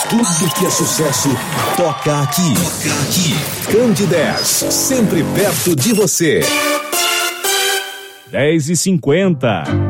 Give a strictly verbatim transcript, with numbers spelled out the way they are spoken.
Tudo que é sucesso toca aqui. Toca aqui. Candidez, sempre perto de você. dez e cinquenta.